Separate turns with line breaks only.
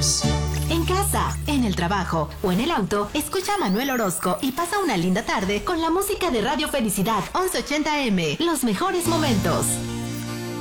momentos.
En casa, en el trabajo o en el auto, escucha a Manuel Orozco y pasa una linda tarde con la música de Radio Felicidad 1180M. Los mejores momentos.